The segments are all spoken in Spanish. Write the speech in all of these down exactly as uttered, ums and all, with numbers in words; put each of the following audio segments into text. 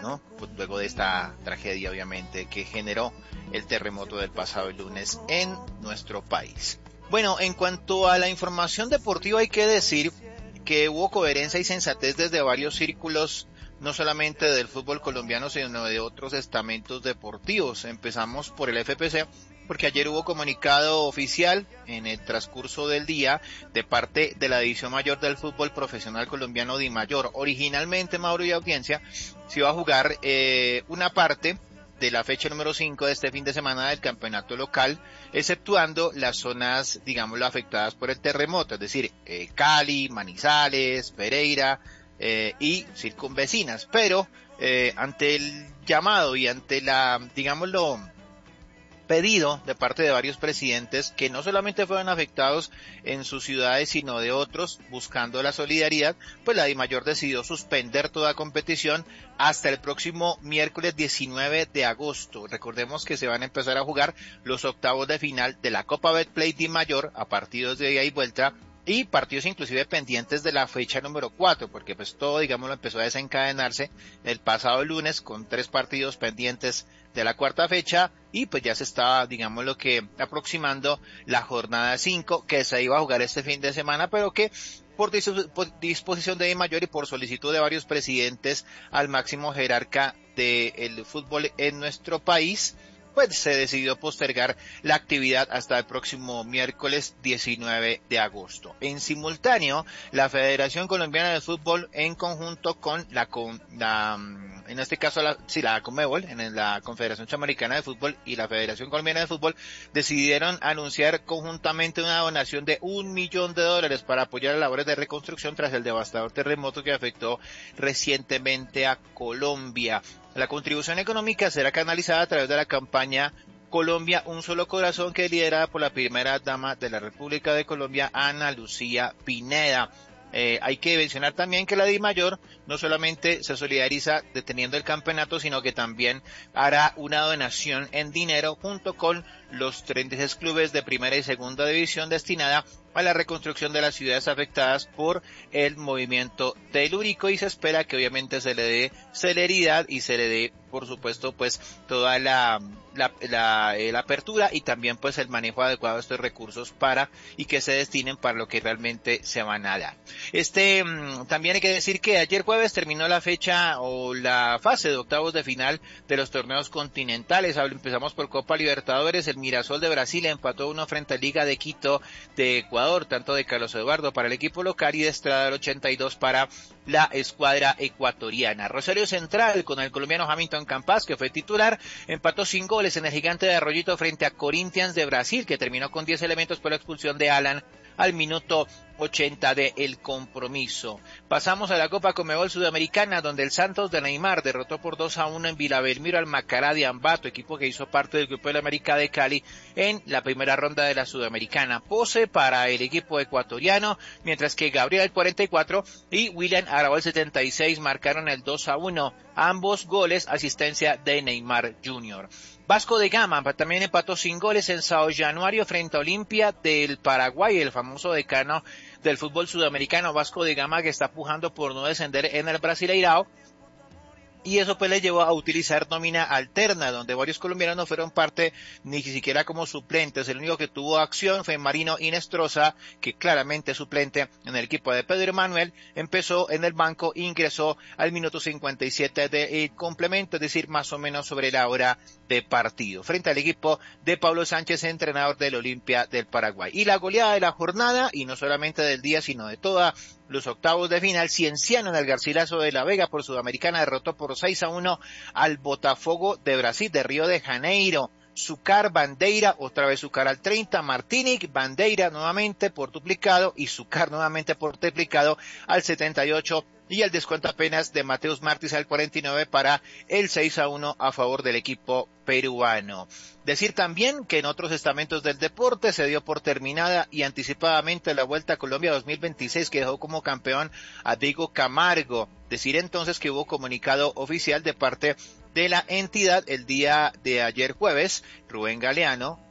¿no? Pues luego de esta tragedia, obviamente, que generó el terremoto del pasado lunes en nuestro país. Bueno, en cuanto a la información deportiva, hay que decir que hubo coherencia y sensatez desde varios círculos, no solamente del fútbol colombiano, sino de otros estamentos deportivos. Empezamos por el F P C, porque ayer hubo comunicado oficial en el transcurso del día de parte de la División Mayor del Fútbol Profesional Colombiano DIMAYOR. Originalmente, Mauro y audiencia, se iba a jugar eh, una parte de la fecha número cinco de este fin de semana del campeonato local, exceptuando las zonas, digámoslo, afectadas por el terremoto, es decir, eh, Cali, Manizales, Pereira eh, y circunvecinas. Pero eh, ante el llamado y ante la, digámoslo, pedido de parte de varios presidentes que no solamente fueron afectados en sus ciudades, sino de otros, buscando la solidaridad, pues la DIMAYOR decidió suspender toda competición hasta el próximo miércoles diecinueve de agosto. Recordemos que se van a empezar a jugar los octavos de final de la Copa Betplay DIMAYOR a partidos de ida y vuelta, y partidos inclusive pendientes de la fecha número cuatro, porque pues todo, digámoslo, empezó a desencadenarse el pasado lunes con tres partidos pendientes de la cuarta fecha, y pues ya se estaba, digamos, lo que aproximando la jornada cinco, que se iba a jugar este fin de semana, pero que por, dis- por disposición de DIMAYOR y por solicitud de varios presidentes al máximo jerarca del fútbol en nuestro país, pues se decidió postergar la actividad hasta el próximo miércoles diecinueve de agosto. En simultáneo, la Federación Colombiana de Fútbol, en conjunto con la, con la en este caso la, sí, la Conmebol, en la Confederación Sudamericana de Fútbol y la Federación Colombiana de Fútbol, decidieron anunciar conjuntamente una donación de un millón de dólares para apoyar las labores de reconstrucción tras el devastador terremoto que afectó recientemente a Colombia. La contribución económica será canalizada a través de la campaña Colombia Un Solo Corazón, que es liderada por la primera dama de la República de Colombia, Ana Lucía Pineda. Eh, hay que mencionar también que la DIMAYOR no solamente se solidariza deteniendo el campeonato, sino que también hará una donación en dinero junto con los treinta y seis clubes de primera y segunda división destinada a la reconstrucción de las ciudades afectadas por el movimiento telúrico, y se espera que obviamente se le dé celeridad y se le dé, por supuesto, pues toda la la, la, la apertura y también pues el manejo adecuado de estos recursos para y que se destinen para lo que realmente se van a dar. Este también hay que decir que ayer jueves terminó la fecha o la fase de octavos de final de los torneos continentales. Empezamos por Copa Libertadores. El Mirasol de Brasil empató uno frente a Liga de Quito de Ecuador, tanto de Carlos Eduardo para el equipo local y de Estrada del ochenta y dos para la escuadra ecuatoriana. Rosario Central, con el colombiano Hamilton Campas, que fue titular, empató sin goles en el Gigante de Arroyito frente a Corinthians de Brasil, que terminó con diez elementos por la expulsión de Alan al minuto ochenta de el compromiso. Pasamos a la Copa Conmebol Sudamericana, donde el Santos de Neymar derrotó por dos a uno en Vilabelmiro al Macará de Ambato, equipo que hizo parte del Grupo de la América de Cali en la primera ronda de la Sudamericana. Pose para el equipo ecuatoriano, mientras que Gabriel el cuarenta y cuatro y William Arao el setenta y seis marcaron el dos a uno, ambos goles asistencia de Neymar junior Vasco de Gama también empató sin goles en Sao Januario frente a Olimpia del Paraguay, el famoso decano del fútbol sudamericano. Vasco de Gama, que está pujando por no descender en el Brasileirao, y eso pues le llevó a utilizar nómina alterna, donde varios colombianos no fueron parte ni siquiera como suplentes. El único que tuvo acción fue Marino Inestrosa, que claramente suplente en el equipo de Pedro Manuel, empezó en el banco, ingresó al minuto cincuenta y siete de complemento, es decir, más o menos sobre la hora de partido, frente al equipo de Pablo Sánchez, entrenador del Olimpia del Paraguay. Y la goleada de la jornada, y no solamente del día, sino de toda los octavos de final, Cienciano en el Garcilaso de la Vega por Sudamericana derrotó por seis a uno al Botafogo de Brasil, de Río de Janeiro. Zucar, Bandeira, otra vez Zucar al treinta, Martinic, Bandeira nuevamente por duplicado y Zucar nuevamente por triplicado al setenta y ocho, y el descuento apenas de Mateus Martins al cuarenta y nueve para el seis a uno a favor del equipo peruano. Decir también que en otros estamentos del deporte se dio por terminada y anticipadamente la Vuelta a Colombia dos mil veintiséis, que dejó como campeón a Diego Camargo. Decir entonces que hubo comunicado oficial de parte de la entidad el día de ayer jueves. Rubén Galeano,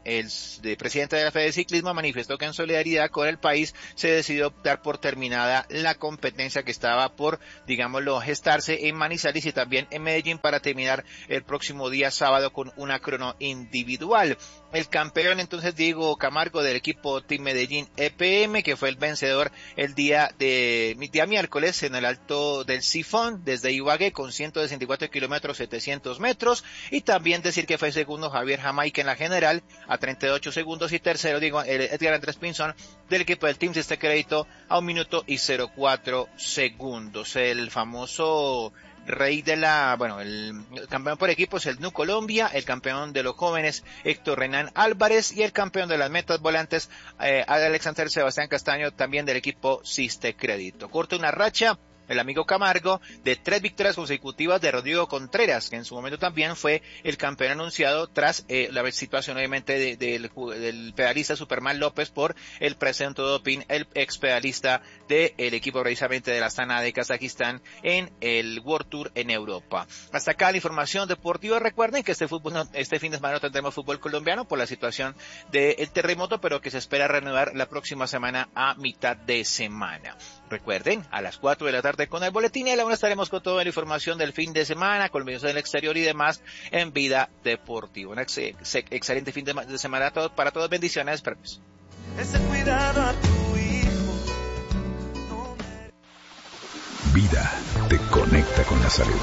el de presidente de la Fede de Ciclismo, manifestó que en solidaridad con el país se decidió optar por terminada la competencia que estaba por, digámoslo, gestarse en Manizales y también en Medellín para terminar el próximo día sábado con una crono individual. El campeón entonces Diego Camargo del equipo Team Medellín E P M, que fue el vencedor el día de día miércoles en el Alto del Sifón desde Ibagué con ciento sesenta y cuatro kilómetros setecientos metros, y también decir que fue segundo Javier Jamaica en la general a treinta y ocho segundos y tercero digo Edgar Andrés Pinzón del equipo del Team Este Crédito a un minuto y cero cuatro segundos. El famoso rey de la, bueno, el, el campeón por equipos, el N U Colombia, el campeón de los jóvenes, Héctor Renan Álvarez, y el campeón de las metas volantes, eh, Alexander Sebastián Castaño, también del equipo Siste Crédito. Corta una racha el amigo Camargo de tres victorias consecutivas de Rodrigo Contreras, que en su momento también fue el campeón anunciado tras eh, la situación obviamente de, de, del, del pedalista Superman López por el presunto doping, el ex pedalista del equipo precisamente de la Astana de Kazajistán en el World Tour en Europa. Hasta acá la información deportiva. Recuerden que este fútbol no, este fin de semana no tendremos fútbol colombiano por la situación del terremoto, pero que se espera reanudar la próxima semana a mitad de semana. Recuerden, a las cuatro de la tarde con el boletín, y a la una estaremos con toda la información del fin de semana, con medios del exterior y demás en Vida Deportiva. Un ex, ex, excelente fin de, de semana a todos, para todos. Bendiciones. Permiso. Ese cuidado a tu hijo. No me... Vida te conecta con la salud.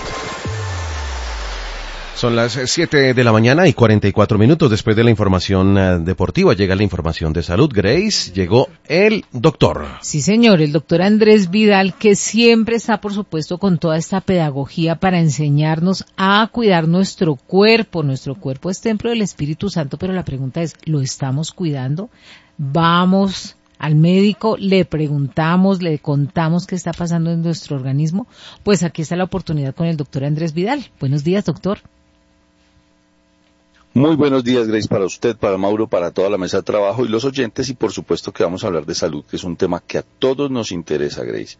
Son las siete de la mañana y cuarenta y cuatro minutos. Después de la información uh, deportiva llega la información de salud. Grace, llegó el doctor. Sí, señor, el doctor Andrés Vidal, que siempre está, por supuesto, con toda esta pedagogía para enseñarnos a cuidar nuestro cuerpo. Nuestro cuerpo es templo del Espíritu Santo, pero la pregunta es, ¿lo estamos cuidando? Vamos al médico, le preguntamos, le contamos qué está pasando en nuestro organismo. Pues aquí está la oportunidad con el doctor Andrés Vidal. Buenos días, doctor. Muy buenos días, Grace, para usted, para Mauro, para toda la mesa de trabajo y los oyentes, y por supuesto que vamos a hablar de salud, que es un tema que a todos nos interesa, Grace.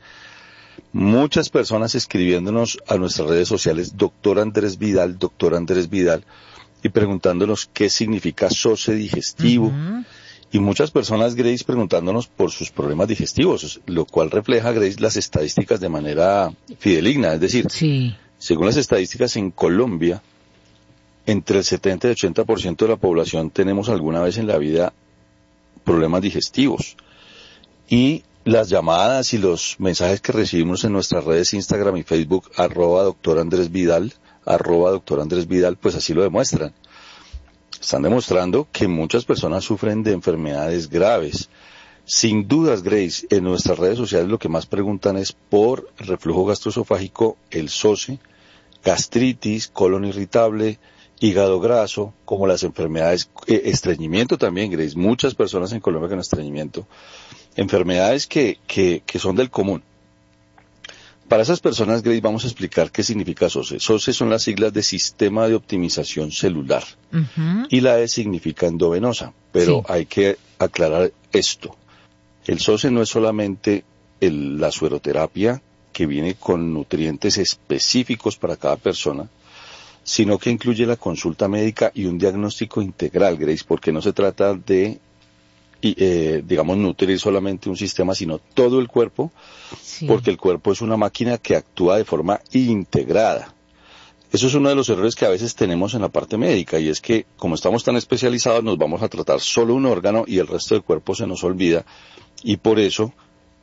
Muchas personas escribiéndonos a nuestras redes sociales, doctor Andrés Vidal, doctor Andrés Vidal, y preguntándonos qué significa soce digestivo, uh-huh. Y muchas personas, Grace, preguntándonos por sus problemas digestivos, lo cual refleja, Grace, las estadísticas de manera fidedigna, es decir, sí. Según las estadísticas en Colombia, entre el setenta y ochenta por ciento de la población tenemos alguna vez en la vida problemas digestivos. Y las llamadas y los mensajes que recibimos en nuestras redes Instagram y Facebook, arroba doctor Andrés Vidal, arroba doctor Andrés Vidal, pues así lo demuestran. Están demostrando que muchas personas sufren de enfermedades graves. Sin dudas, Grace, en nuestras redes sociales lo que más preguntan es por el reflujo gastroesofágico, el soce, gastritis, colon irritable, hígado graso, como las enfermedades, eh, estreñimiento también, Grace, muchas personas en Colombia con estreñimiento, enfermedades que, que, que son del común. Para esas personas, Grace, vamos a explicar qué significa soce. soce son las siglas de Sistema de Optimización Celular, uh-huh. Y la E significa endovenosa, pero sí. Hay que aclarar esto. El soce no es solamente el, la sueroterapia, que viene con nutrientes específicos para cada persona, sino que incluye la consulta médica y un diagnóstico integral, Grace, porque no se trata de, eh, digamos, nutrir solamente un sistema, sino todo el cuerpo, sí. Porque el cuerpo es una máquina que actúa de forma integrada. Eso es uno de los errores que a veces tenemos en la parte médica, y es que, como estamos tan especializados, nos vamos a tratar solo un órgano y el resto del cuerpo se nos olvida, y por eso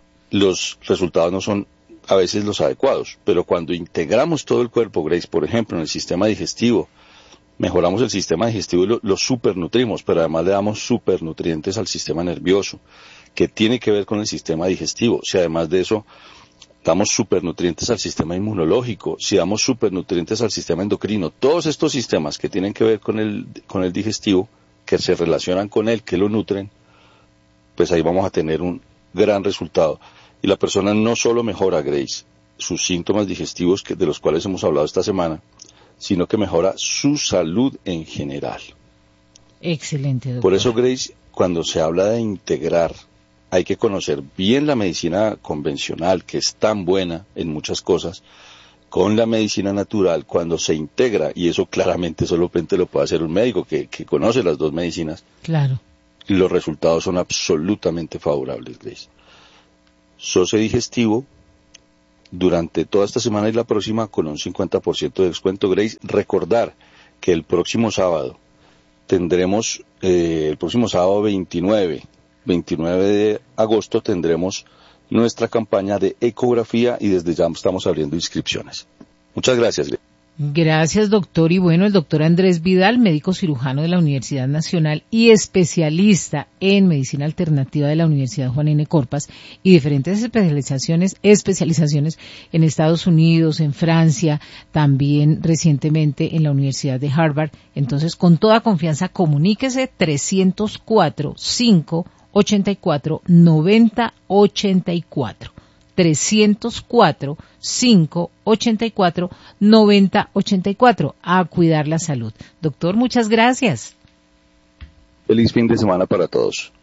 los resultados no son a veces los adecuados. Pero cuando integramos todo el cuerpo, Grace, por ejemplo, en el sistema digestivo, mejoramos el sistema digestivo y lo, lo supernutrimos, pero además le damos supernutrientes al sistema nervioso, que tiene que ver con el sistema digestivo. Si además de eso damos supernutrientes al sistema inmunológico, si damos supernutrientes al sistema endocrino, todos estos sistemas que tienen que ver con el, con el digestivo, que se relacionan con él, que lo nutren, pues ahí vamos a tener un gran resultado. Y la persona no solo mejora, Grace, sus síntomas digestivos, que de los cuales hemos hablado esta semana, sino que mejora su salud en general. Excelente, doctor. Por eso, Grace, cuando se habla de integrar, hay que conocer bien la medicina convencional, que es tan buena en muchas cosas, con la medicina natural, cuando se integra, y eso claramente solamente lo puede hacer un médico que, que conoce las dos medicinas, claro, los resultados son absolutamente favorables, Grace. Soce digestivo, durante toda esta semana y la próxima, con un cincuenta por ciento de descuento, Grace. Recordar que el próximo sábado tendremos, eh, el próximo sábado veintinueve de agosto tendremos nuestra campaña de ecografía y desde ya estamos abriendo inscripciones. Muchas gracias. Gracias, doctor. Y bueno, el doctor Andrés Vidal, médico cirujano de la Universidad Nacional y especialista en medicina alternativa de la Universidad Juan N. Corpas y diferentes especializaciones, especializaciones en Estados Unidos, en Francia, también recientemente en la Universidad de Harvard. Entonces, con toda confianza, comuníquese trescientos cuatro, cinco ochenta y cuatro, noventa ochenta y cuatro. trescientos cuatro, cinco ochenta y cuatro, noventa ochenta y cuatro. A cuidar la salud. Doctor, muchas gracias. Feliz fin de semana para todos.